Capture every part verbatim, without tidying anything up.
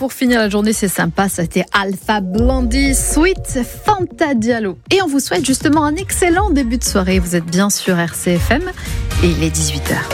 pour finir la journée, c'est sympa. C'était Alpha Blondy, Sweet Fanta Diallo. Et on vous souhaite justement un excellent début de soirée. Vous êtes bien sur R C F M et il est dix-huit heures.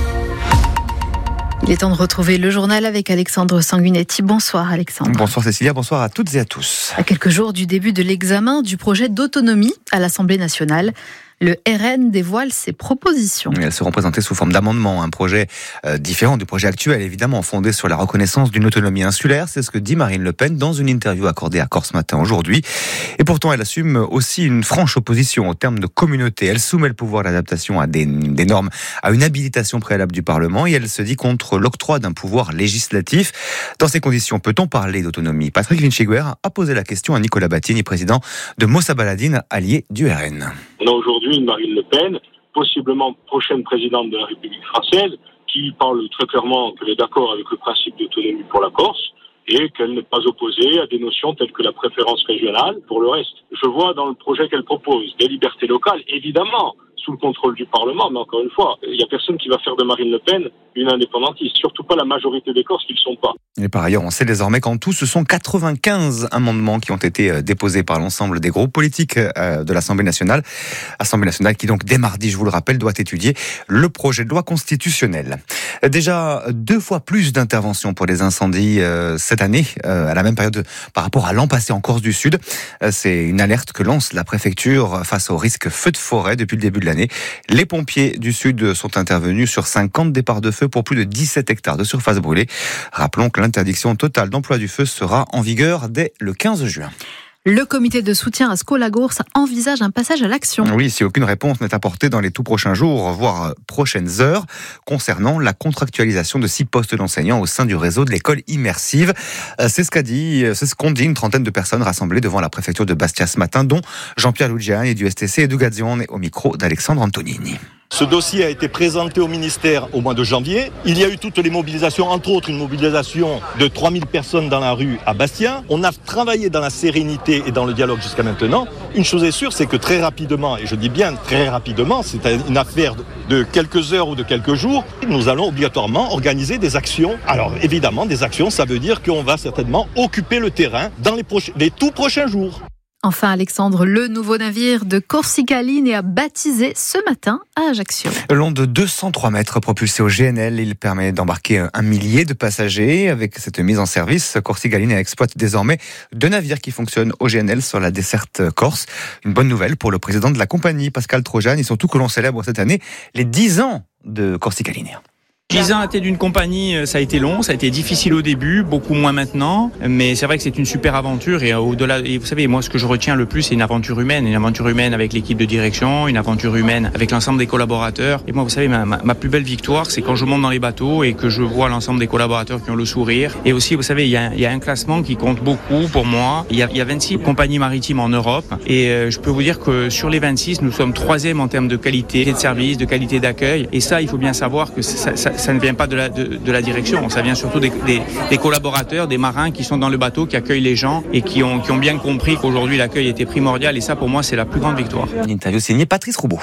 Il est temps de retrouver le journal avec Alexandre Sanguinetti. Bonsoir Alexandre. Bonsoir Cécilia, bonsoir à toutes et à tous. À quelques jours du début de l'examen du projet d'autonomie à l'Assemblée nationale, le R N dévoile ses propositions. Elles seront présentées sous forme d'amendement, un projet euh, différent du projet actuel, évidemment fondé sur la reconnaissance d'une autonomie insulaire. C'est ce que dit Marine Le Pen dans une interview accordée à Corse Matin aujourd'hui. Et pourtant, elle assume aussi une franche opposition au terme de communauté. Elle soumet le pouvoir d'adaptation à des, des normes, à une habilitation préalable du Parlement, et elle se dit contre l'octroi d'un pouvoir législatif. Dans ces conditions, peut-on parler d'autonomie ? Patrick Vinciguer a posé la question à Nicolas Battini, président de Mossa Baladine, allié du R N. On a aujourd'hui une Marine Le Pen, possiblement prochaine présidente de la République française, qui parle très clairement qu'elle est d'accord avec le principe d'autonomie pour la Corse et qu'elle n'est pas opposée à des notions telles que la préférence régionale pour le reste. Je vois dans le projet qu'elle propose des libertés locales, évidemment, sous le contrôle du Parlement, mais encore une fois, il n'y a personne qui va faire de Marine Le Pen une indépendantiste, surtout pas la majorité des Corses qui ne le sont pas. Et par ailleurs, on sait désormais qu'en tout, ce sont quatre-vingt-quinze amendements qui ont été déposés par l'ensemble des groupes politiques de l'Assemblée nationale. Assemblée nationale qui donc, dès mardi, je vous le rappelle, doit étudier le projet de loi constitutionnelle. Déjà, deux fois plus d'interventions pour les incendies euh, cette année, euh, à la même période par rapport à l'an passé en Corse du Sud. Euh, c'est une alerte que lance la préfecture face au risque feu de forêt depuis le début de l'année. Les pompiers du Sud sont intervenus sur cinquante départs de feu pour plus de dix-sept hectares de surface brûlée. Rappelons que l'interdiction totale d'emploi du feu sera en vigueur dès le quinze juin. Le comité de soutien à Skolagours envisage un passage à l'action. Oui, si aucune réponse n'est apportée dans les tout prochains jours, voire prochaines heures, concernant la contractualisation de six postes d'enseignants au sein du réseau de l'école immersive. C'est ce qu'a dit, c'est ce qu'ont dit une trentaine de personnes rassemblées devant la préfecture de Bastia ce matin, dont Jean-Pierre Lugiani du S T C et Educazione au micro d'Alexandre Antonini. Ce dossier a été présenté au ministère au mois de janvier. Il y a eu toutes les mobilisations, entre autres une mobilisation de trois mille personnes dans la rue à Bastia. On a travaillé dans la sérénité et dans le dialogue jusqu'à maintenant. Une chose est sûre, c'est que très rapidement, et je dis bien très rapidement, c'est une affaire de quelques heures ou de quelques jours, nous allons obligatoirement organiser des actions. Alors évidemment, des actions, ça veut dire qu'on va certainement occuper le terrain dans les, proches, les tout prochains jours. Enfin, Alexandre, le nouveau navire de Corsica Linea a baptisé ce matin à Ajaccio. Long de deux cent trois mètres, propulsé au G N L, il permet d'embarquer un millier de passagers. Avec cette mise en service, Corsica Linea exploite désormais deux navires qui fonctionnent au G N L sur la desserte corse. Une bonne nouvelle pour le président de la compagnie, Pascal Trojan, et surtout que l'on célèbre cette année les dix ans de Corsica Linea. dix ans à tête d'une compagnie, ça a été long, ça a été difficile au début, beaucoup moins maintenant, mais c'est vrai que c'est une super aventure et au-delà, et vous savez, moi ce que je retiens le plus c'est une aventure humaine, une aventure humaine avec l'équipe de direction, une aventure humaine avec l'ensemble des collaborateurs. Et moi vous savez, ma, ma, ma plus belle victoire c'est quand je monte dans les bateaux et que je vois l'ensemble des collaborateurs qui ont le sourire. Et aussi vous savez, il y a, il y a un classement qui compte beaucoup pour moi, il y a, il y a vingt-six compagnies maritimes en Europe et euh, je peux vous dire que sur les vingt-six, nous sommes troisième en termes de qualité de service, de qualité d'accueil, et ça il faut bien savoir que ça, ça, ça ne vient pas de la, de, de la direction, ça vient surtout des, des, des collaborateurs, des marins qui sont dans le bateau, qui accueillent les gens et qui ont, qui ont bien compris qu'aujourd'hui l'accueil était primordial, et ça pour moi c'est la plus grande victoire. Une interview signée Patrice Roubaud.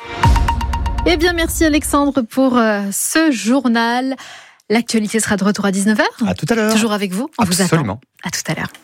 Eh bien merci Alexandre pour euh, ce journal. L'actualité sera de retour à dix-neuf heures. À tout à l'heure. Toujours avec vous, on Absolument. vous attend. À tout à l'heure.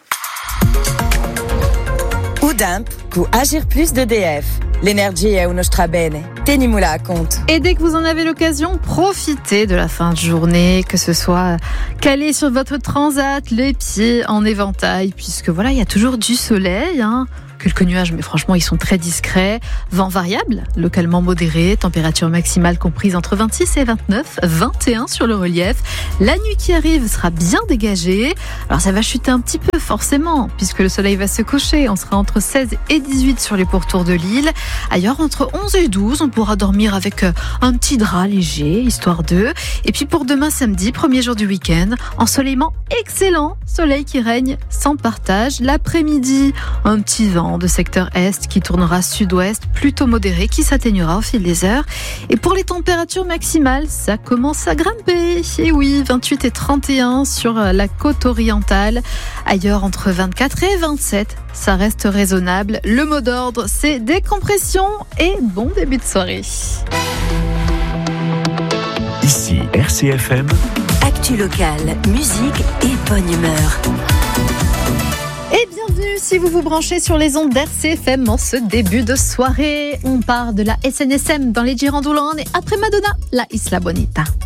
Udimp cu Agir Plus d'E D F. L'énergie è uno strabene. Tenimula à compte. Et dès que vous en avez l'occasion, profitez de la fin de journée, que ce soit calé sur votre transat, les pieds en éventail, puisque voilà, il y a toujours du soleil, hein. Quelques nuages, mais franchement, ils sont très discrets. Vent variable, localement modéré. Température maximale comprise entre vingt-six et vingt-neuf, vingt et un sur le relief. La nuit qui arrive sera bien dégagée. Alors, ça va chuter un petit peu, forcément, puisque le soleil va se coucher. On sera entre seize et dix-huit sur les pourtours de l'île. Ailleurs, entre onze et douze, on pourra dormir avec un petit drap léger, histoire d'eux. Et puis, pour demain samedi, premier jour du week-end, ensoleillement excellent. Soleil qui règne sans partage. L'après-midi, un petit vent de secteur est qui tournera sud-ouest, plutôt modéré, qui s'atténuera au fil des heures. Et pour les températures maximales, ça commence à grimper. Et oui, vingt-huit et trente et un sur la côte orientale. Ailleurs, entre vingt-quatre et vingt-sept, ça reste raisonnable. Le mot d'ordre, c'est décompression et bon début de soirée. Ici R C F M. Actu locale, musique et bonne humeur. Et bienvenue si vous vous branchez sur les ondes d'R C F M en ce début de soirée. On part de la S N S M dans les Girandoulannes et après Madonna, la Isla Bonita.